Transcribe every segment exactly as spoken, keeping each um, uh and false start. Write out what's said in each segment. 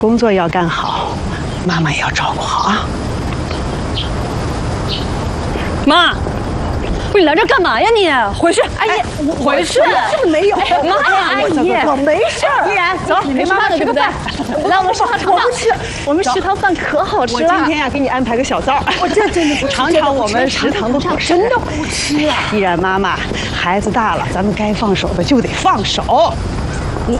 工作要干好，妈妈也要照顾好啊。 妈，不是你来这干嘛呀你？回去！ 哎呀，我回去！ 这没有， 妈，阿姨， 我没事儿。 依然，走， 你陪妈妈吃个饭。 来，我们食堂尝尝。 我不吃， 我们食堂饭可好吃了。 我今天呀，给你安排个小灶。 我这真的不吃， 尝尝我们食堂的伙食。 真的不吃啊！ 依然妈妈，孩子大了，咱们该放手的就得放手。你。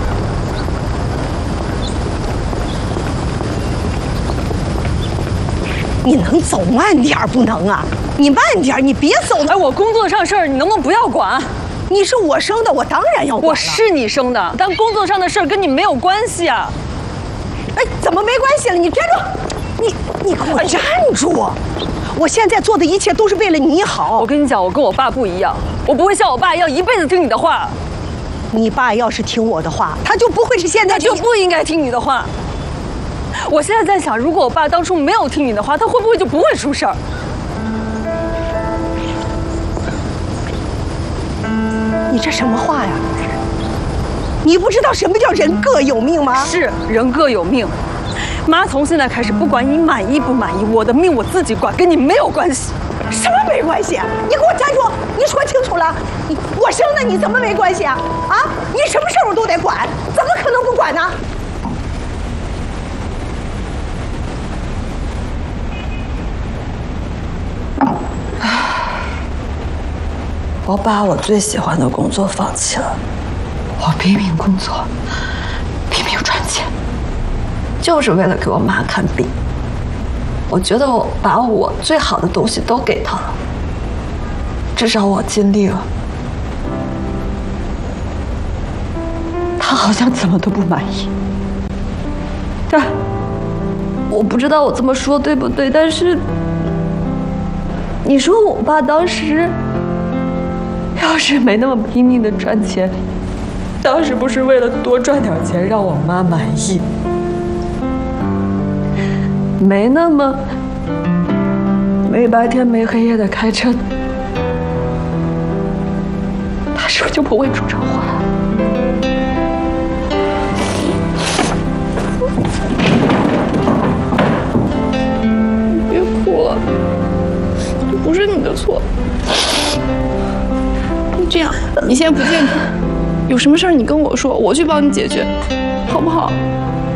你能走慢点不能啊？你慢点，你别走了。 哎，我工作上事儿，你能不能不要管？ 你是我生的，我当然要管了。 我是你生的，但工作上的事儿跟你没有关系啊。 哎，怎么没关系了？你站住！你你给我站住！我现在做的一切都是为了你好。 我跟你讲，我跟我爸不一样，我不会像我爸一样一辈子听你的话。 你爸要是听我的话，他就不会是现在， 他就不应该听你的话。我现在在想，如果我爸当初没有听你的话，他会不会就不会出事儿？ 你这什么话呀？你不知道什么叫人各有命吗？ 是人各有命。妈，从现在开始，不管你满意不满意，我的命我自己管，跟你没有关系。 什么没关系啊？你给我站住！你说清楚了。你我生的，你怎么没关系啊？啊？你什么事我都得管，怎么可能不管呢？ 我把我最喜欢的工作放弃了，我拼命工作，拼命赚钱，就是为了给我妈看病。我觉得我把我最好的东西都给她了，至少我尽力了。她好像怎么都不满意。但我不知道我这么说对不对，但是你说我爸当时要是没那么拼命的赚钱，当时不是为了多赚点钱让我妈满意，没那么没白天没黑夜的开车，他是不是就不会出车祸了？ 别哭了，这不是你的错。这样，你现在不健康，有什么事儿你跟我说，我去帮你解决，好不好？